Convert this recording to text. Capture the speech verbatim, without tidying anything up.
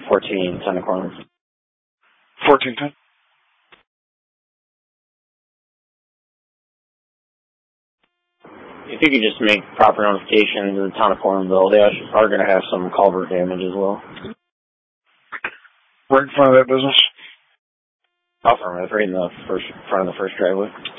fourteen, ten corner. fourteen ten. If you could just make proper notification to the town of Cornville, they are going to have some culvert damage as well. Right in front of that business? Off from it, right in the first front of the first driveway.